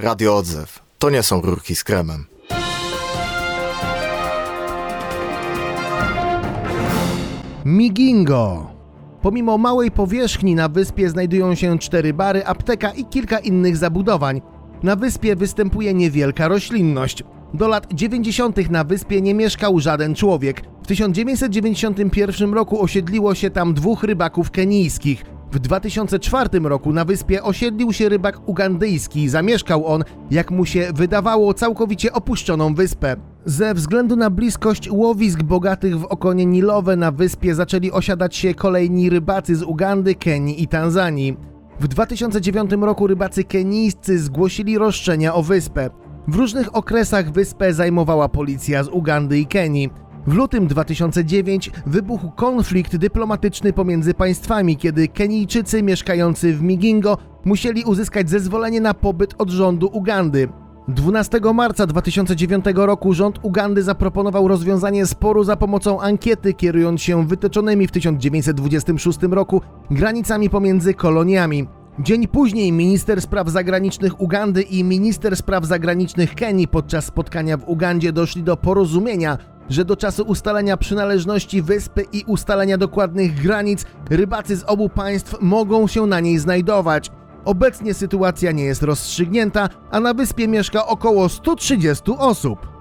Radio Odzew. To nie są rurki z kremem. Migingo. Pomimo małej powierzchni na wyspie znajdują się 4 bary, apteka i kilka innych zabudowań. Na wyspie występuje niewielka roślinność. Do lat 90. na wyspie nie mieszkał żaden człowiek. W 1991 roku osiedliło się tam 2 rybaków kenijskich. W 2004 roku na wyspie osiedlił się rybak ugandyjski. Zamieszkał on, jak mu się wydawało, całkowicie opuszczoną wyspę. Ze względu na bliskość łowisk bogatych w okonie nilowe na wyspie zaczęli osiadać się kolejni rybacy z Ugandy, Kenii i Tanzanii. W 2009 roku rybacy kenijscy zgłosili roszczenia o wyspę. W różnych okresach wyspę zajmowała policja z Ugandy i Kenii. W lutym 2009 wybuchł konflikt dyplomatyczny pomiędzy państwami, kiedy Kenijczycy mieszkający w Migingo musieli uzyskać zezwolenie na pobyt od rządu Ugandy. 12 marca 2009 roku rząd Ugandy zaproponował rozwiązanie sporu za pomocą ankiety, kierując się wytyczonymi w 1926 roku granicami pomiędzy koloniami. Dzień później minister spraw zagranicznych Ugandy i minister spraw zagranicznych Kenii podczas spotkania w Ugandzie doszli do porozumienia, że do czasu ustalenia przynależności wyspy i ustalenia dokładnych granic rybacy z obu państw mogą się na niej znajdować. Obecnie sytuacja nie jest rozstrzygnięta, a na wyspie mieszka około 130 osób.